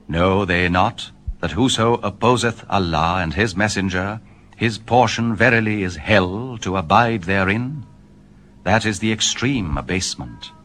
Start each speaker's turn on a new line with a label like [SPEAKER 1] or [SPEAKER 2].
[SPEAKER 1] Know they not that whoso opposeth Allah and his messenger, his portion verily is hell to abide therein? That is the extreme abasement.